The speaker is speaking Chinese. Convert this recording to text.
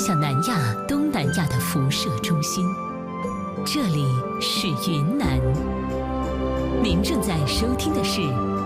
向南亚、东南亚的辐射中心。这里是云南，您正在收听的是